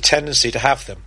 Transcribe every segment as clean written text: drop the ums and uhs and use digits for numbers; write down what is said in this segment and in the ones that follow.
tendency to have them.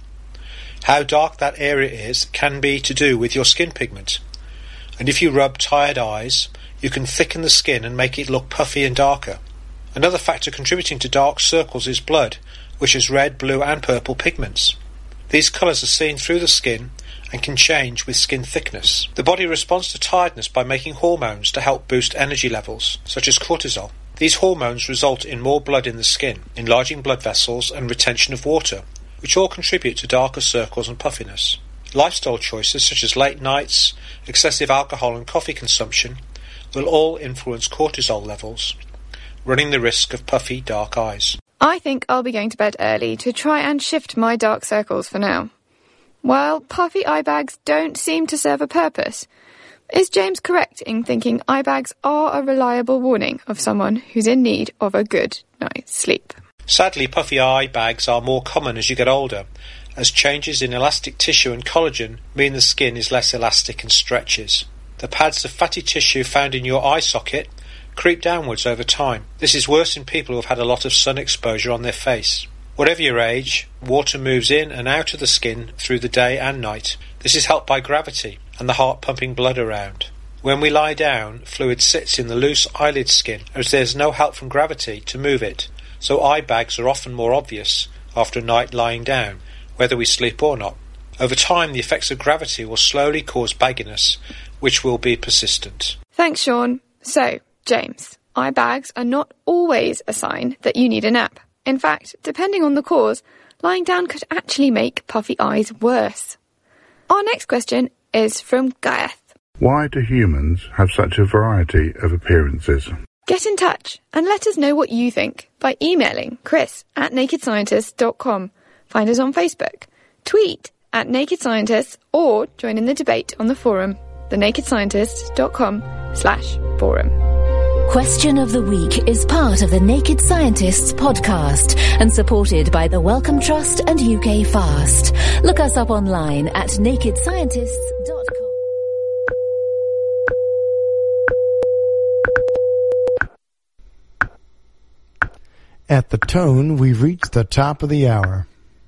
How dark that area is can be to do with your skin pigment, and if you rub tired eyes, you can thicken the skin and make it look puffy and darker. Another factor contributing to dark circles is blood, which has red, blue and purple pigments. These colours are seen through the skin and can change with skin thickness. The body responds to tiredness by making hormones to help boost energy levels, such as cortisol. These hormones result in more blood in the skin, enlarging blood vessels and retention of water, which all contribute to darker circles and puffiness. Lifestyle choices such as late nights, excessive alcohol and coffee consumption will all influence cortisol levels, running the risk of puffy, dark eyes. I think I'll be going to bed early to try and shift my dark circles for now. While puffy eye bags don't seem to serve a purpose, is James correct in thinking eye bags are a reliable warning of someone who's in need of a good night's sleep? Sadly, puffy eye bags are more common as you get older, as changes in elastic tissue and collagen mean the skin is less elastic and stretches. The pads of fatty tissue found in your eye socket creep downwards over time. This is worse in people who have had a lot of sun exposure on their face. Whatever your age, water moves in and out of the skin through the day and night. This is helped by gravity and the heart pumping blood around. When we lie down, fluid sits in the loose eyelid skin as there's no help from gravity to move it, so eye bags are often more obvious after a night lying down, whether we sleep or not. Over time, the effects of gravity will slowly cause bagginess, which will be persistent. Thanks, Sean. So, James, eye bags are not always a sign that you need a nap. In fact, depending on the cause, lying down could actually make puffy eyes worse. Our next question is from Gaeth. Why do humans have such a variety of appearances? Get in touch and let us know what you think by emailing chris@nakedscientists.com. Find us on Facebook, tweet @nakedscientists, or join in the debate on the forum, thenakedscientists.com/forum. Question of the Week is part of the Naked Scientists podcast and supported by the Wellcome Trust and UK Fast. Look us up online at nakedscientists.com. At the tone, we've reached the top of the hour.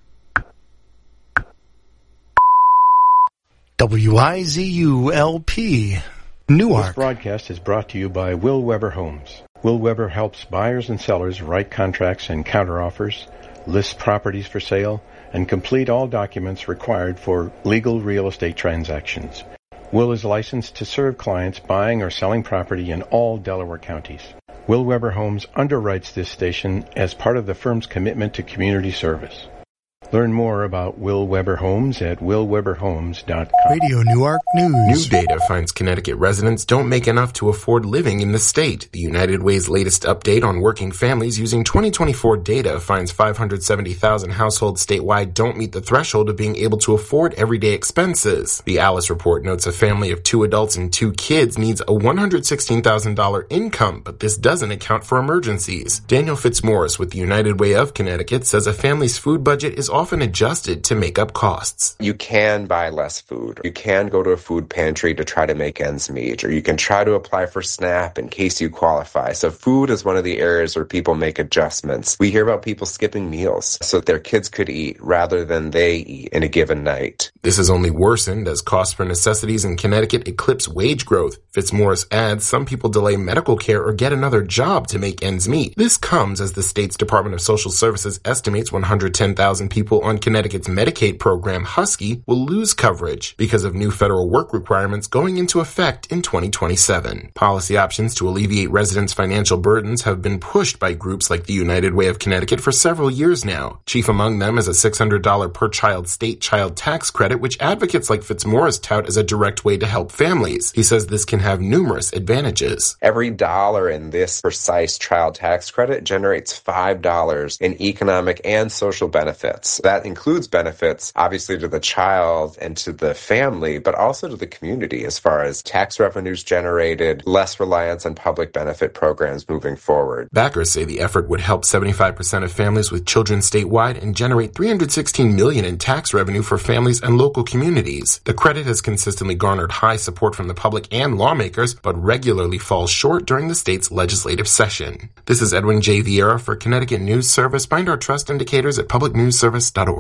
WIZU-LP, Newark. This broadcast is brought to you by Will Weber Homes. Will Weber helps buyers and sellers write contracts and counteroffers, list properties for sale, and complete all documents required for legal real estate transactions. Will is licensed to serve clients buying or selling property in all Delaware counties. Will Weber Homes underwrites this station as part of the firm's commitment to community service. Learn more about Will Weber Homes at willweberhomes.com. Radio Newark News. New data finds Connecticut residents don't make enough to afford living in the state. The United Way's latest update on working families using 2024 data finds 570,000 households statewide don't meet the threshold of being able to afford everyday expenses. The Alice report notes a family of 2 adults and 2 kids needs a $116,000 income, but this doesn't account for emergencies. Daniel Fitzmaurice with the United Way of Connecticut says a family's food budget is often adjusted to make up costs. You can buy less food. You can go to a food pantry to try to make ends meet, or you can try to apply for SNAP in case you qualify. So food is one of the areas where people make adjustments. We hear about people skipping meals so that their kids could eat rather than they eat in a given night. This has only worsened as costs for necessities in Connecticut eclipse wage growth. Fitzmaurice adds some people delay medical care or get another job to make ends meet. This comes as the state's Department of Social Services estimates 110,000 people on Connecticut's Medicaid program, Husky, will lose coverage because of new federal work requirements going into effect in 2027. Policy options to alleviate residents' financial burdens have been pushed by groups like the United Way of Connecticut for several years now. Chief among them is a $600 per child state child tax credit, which advocates like Fitzmaurice tout as a direct way to help families. He says this can have numerous advantages. Every dollar in this precise child tax credit generates $5 in economic and social benefits. That includes benefits, obviously, to the child and to the family, but also to the community as far as tax revenues generated, less reliance on public benefit programs moving forward. Backers say the effort would help 75% of families with children statewide and generate $316 million in tax revenue for families and local communities. The credit has consistently garnered high support from the public and lawmakers, but regularly falls short during the state's legislative session. This is Edwin J. Vieira for Connecticut News Service. Find our trust indicators at publicnewsservice.org.